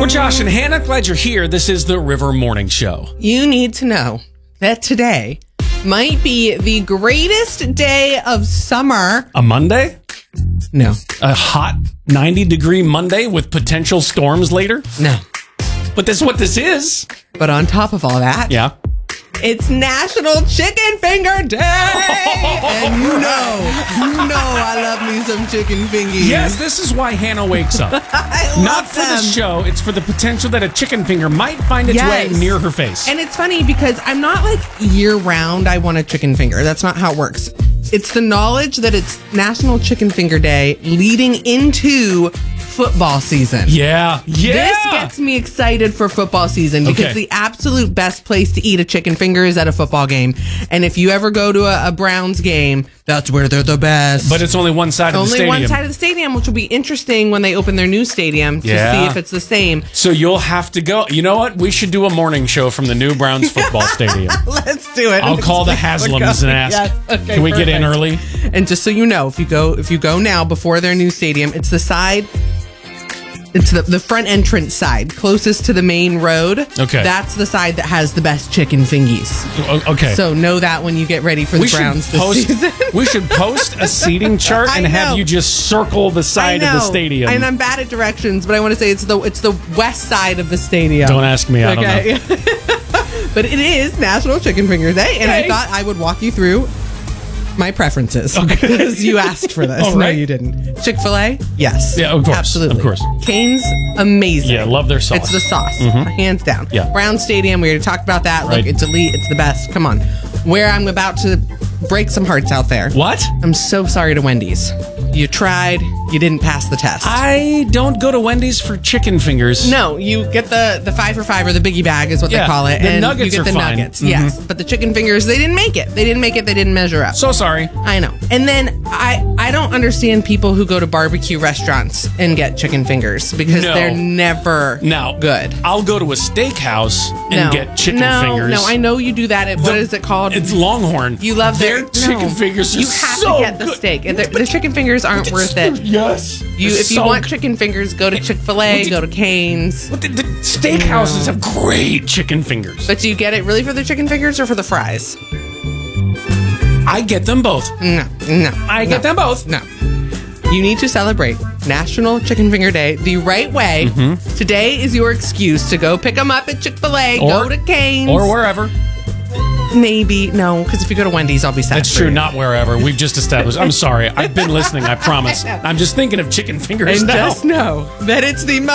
We're Josh and Hannah. Glad you're here. This is the River Morning Show. You need to know that today might be the greatest day of summer. A Monday? No. A hot 90-degree Monday with potential storms later? No. But that's what this is. But on top of all that, Yeah. it's National Chicken Finger Day. And you know I love me some chicken fingies. Yes, this is why Hannah wakes up. I love Not for them. the show. It's for the potential that a chicken finger might find its way Yes. near her face. And it's funny because I'm not like year round I want a chicken finger. That's not how it works. It's the knowledge that it's National Chicken Finger Day leading into football season. Yeah. This gets me excited for football season because Okay. the absolute best place to eat a chicken finger is at a football game. And if you ever go to a Browns game, that's where they're the best. But it's only one side of the only stadium. one side of the stadium, which will be interesting when they open their new stadium to Yeah. see if it's the same. So you'll have to go. You know what? We should do a morning show from the new Browns football stadium. Let's do it. I'll call the Haslams and ask, Yes. Okay, can we get in perfect. early? And just so you know, if you go now before their new stadium, it's the side. It's the front entrance side, closest to the main road. Okay. That's the side that has the best chicken fingies. Okay. So know that when you get ready for the Browns this season. We should post a seating chart and I have know. you just circle the side of the stadium. And I'm bad at directions, but I want to say it's the west side of the stadium. Don't ask me. I don't know. But it is National Chicken Finger Day, and I Okay. thought I would walk you through my preferences. Okay. Because you asked for this. All No, right. you didn't. Chick-fil-A? Yes. Yeah, of course. Absolutely. Of course. Cane's, amazing. Yeah, love their sauce. It's the sauce, hands down. Yeah. Brown Stadium, we already talked about that. Right. Look, it's elite. It's the best. Come on. Where I'm about to break some hearts out there. What? I'm so sorry to Wendy's. You tried. You didn't pass the test. I don't go to Wendy's for chicken fingers. No, you get the 5 for 5 or the biggie bag is what Yeah, they call it. the and nuggets you are get the fine. nuggets. Mhm. Yes. But the chicken fingers, they didn't make it. They didn't measure up. So sorry. I know. And then I don't understand people who go to barbecue restaurants and get chicken fingers because No. they're never Now, good. I'll go to a steakhouse and get chicken fingers. No, I know you do that at, what is it called? It's Longhorn. You love their chicken fingers. Are You have so to get the good. steak. And the chicken fingers aren't worth it. Yes. If you So want good. chicken fingers, go to Chick-fil-A, go to Cane's. But the steakhouses have great chicken fingers. But do you get it really for the chicken fingers or for the fries? I get them both. No. I get them both. No. You need to celebrate National Chicken Finger Day the right way. Mm-hmm. Today is your excuse to go pick them up at Chick-fil-A, Or- go to Cane's. Or wherever. Maybe. No, because if you go to Wendy's, I'll be sad. That's for true, you. not wherever. We've just established. I'm sorry. I've been listening, I promise. I'm just thinking of chicken fingers And now. just know that it's the